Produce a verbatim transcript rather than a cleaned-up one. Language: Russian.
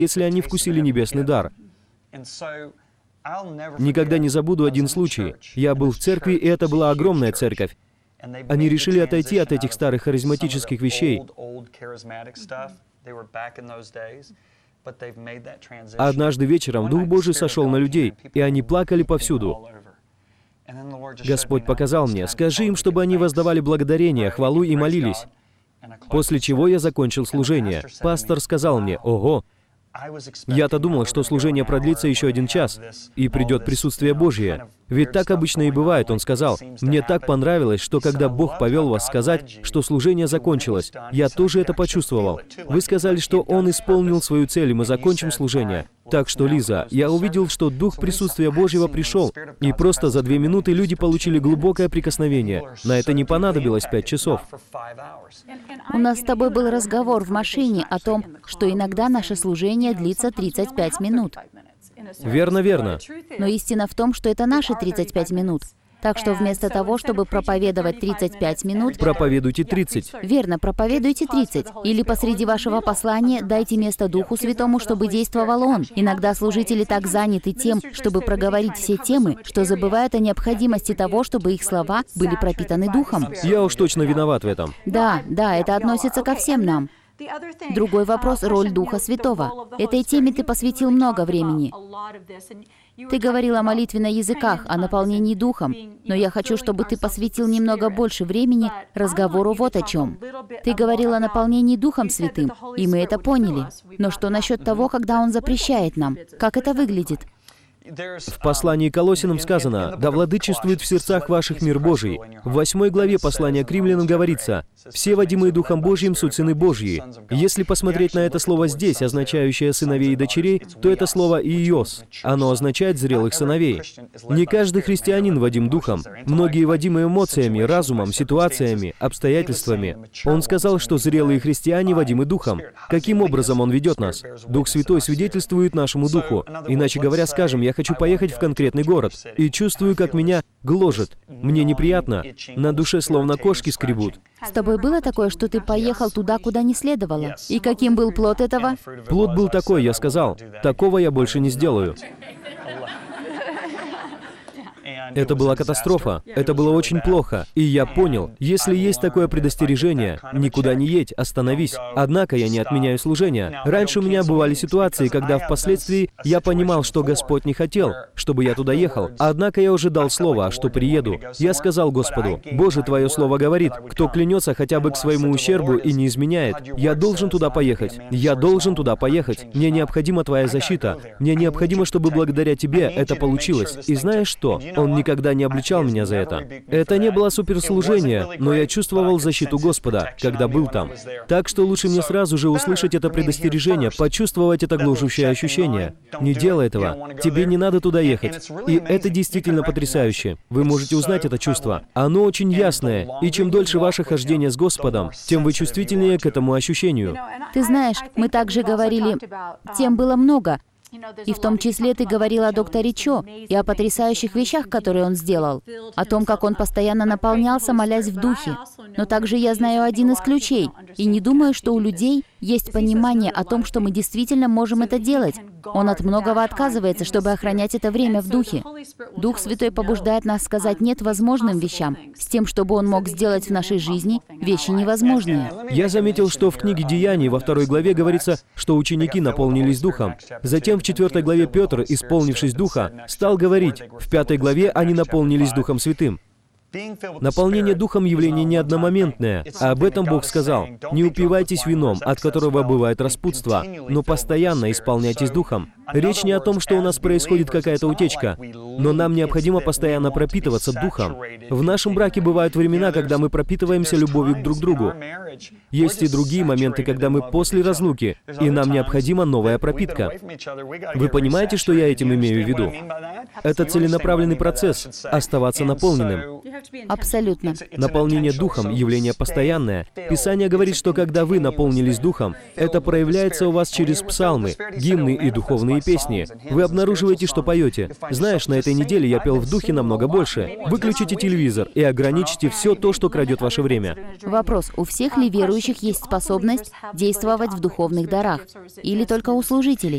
если они вкусили небесный дар. Никогда не забуду один случай. Я был в церкви, и это была огромная церковь. Они решили отойти от этих старых харизматических вещей. Однажды вечером Дух Божий сошел на людей, и они плакали повсюду. Господь показал мне: скажи им, чтобы они воздавали благодарение, хвалу и молились. После чего я закончил служение. Пастор сказал мне: ого! Я-то думал, что служение продлится еще один час, и придет присутствие Божье. Ведь так обычно и бывает, он сказал. Мне так понравилось, что когда Бог повел вас сказать, что служение закончилось, я тоже это почувствовал. Вы сказали, что Он исполнил свою цель, и мы закончим служение. Так что, Лиза, я увидел, что Дух присутствия Божьего пришел, и просто за две минуты люди получили глубокое прикосновение. На это не понадобилось пять часов. У нас с тобой был разговор в машине о том, что иногда наше служение длится тридцать пять минут. Верно, верно. Но истина в том, что это наши тридцать пять минут. Так что вместо того, чтобы проповедовать тридцать пять минут, проповедуйте тридцать. Верно, проповедуйте тридцать. Или посреди вашего послания дайте место Духу Святому, чтобы действовал Он. Иногда служители так заняты тем, чтобы проговорить все темы, что забывают о необходимости того, чтобы их слова были пропитаны Духом. Я уж точно виноват в этом. Да, да, это относится ко всем нам. Другой вопрос — роль Духа Святого. Этой теме ты посвятил много времени. Ты говорил о молитве на языках, о наполнении Духом, но я хочу, чтобы ты посвятил немного больше времени разговору вот о чем. Ты говорил о наполнении Духом Святым, и мы это поняли. Но что насчет того, когда Он запрещает нам? Как это выглядит? В послании к Колоссянам сказано: «Да владычествует в сердцах ваших мир Божий». В восьмой главе послания к Римлянам говорится: «Все, водимые Духом Божьим, суть сыны Божьи». Если посмотреть на это слово здесь, означающее сыновей и дочерей, то это слово «иос». Оно означает «зрелых сыновей». Не каждый христианин водим Духом. Многие водимы эмоциями, разумом, ситуациями, обстоятельствами. Он сказал, что зрелые христиане водимы Духом. Каким образом Он ведет нас? Дух Святой свидетельствует нашему Духу. Иначе говоря, скажем, я хочу поехать в конкретный город, и чувствую, как меня гложет. Мне неприятно. На душе словно кошки скребут. С тобой было такое, что ты поехал туда, куда не следовало? И каким был плод этого? Плод был такой, я сказал: такого я больше не сделаю. Это была катастрофа. Это было очень плохо. И я понял, если есть такое предостережение, никуда не едь, остановись. Однако я не отменяю служение. Раньше у меня бывали ситуации, когда впоследствии я понимал, что Господь не хотел, чтобы я туда ехал. Однако я уже дал слово, что приеду. Я сказал Господу: «Боже, Твое слово говорит, кто клянется хотя бы к своему ущербу и не изменяет, я должен туда поехать. Я должен туда поехать. Мне необходима Твоя защита. Мне необходимо, чтобы благодаря Тебе это получилось». И знаешь что? Он никогда не обличал меня за это. Это не было суперслужение, но я чувствовал защиту Господа, когда был там. Так что лучше мне сразу же услышать это предостережение, почувствовать это гложущее ощущение. Не делай этого. Тебе не надо туда ехать. И это действительно потрясающе. Вы можете узнать это чувство. Оно очень ясное, и чем дольше ваше хождение с Господом, тем вы чувствительнее к этому ощущению. Ты знаешь, мы также говорили, тем было много. И в том числе ты говорил о докторе Чо и о потрясающих вещах, которые он сделал, о том, как он постоянно наполнялся, молясь в духе. Но также я знаю один из ключей, и не думаю, что у людей есть понимание о том, что мы действительно можем это делать. Он от многого отказывается, чтобы охранять это время в духе. Дух Святой побуждает нас сказать «нет» возможным вещам, с тем, чтобы Он мог сделать в нашей жизни вещи невозможные. Я заметил, что в книге «Деяний» во второй главе говорится, что ученики наполнились Духом. Затем в четвертой главе Петр, исполнившись Духа, стал говорить. В пятой главе они наполнились Духом Святым. Наполнение Духом — явление не одномоментное, а об этом Бог сказал: «Не упивайтесь вином, от которого бывает распутство, но постоянно исполняйтесь Духом». Речь не о том, что у нас происходит какая-то утечка, но нам необходимо постоянно пропитываться Духом. В нашем браке бывают времена, когда мы пропитываемся любовью к друг другу. Есть и другие моменты, когда мы после разлуки, и нам необходима новая пропитка. Вы понимаете, что я этим имею в виду? Это целенаправленный процесс — оставаться наполненным. Абсолютно. Наполнение Духом — явление постоянное. Писание говорит, что когда вы наполнились Духом, это проявляется у вас через псалмы, гимны и духовные песни. Вы обнаруживаете, что поете. Знаешь, на этой неделе я пел в духе намного больше. Выключите телевизор и ограничьте все то, что крадет ваше время. Вопрос: у всех ли верующих есть способность действовать в духовных дарах? Или только у служителей?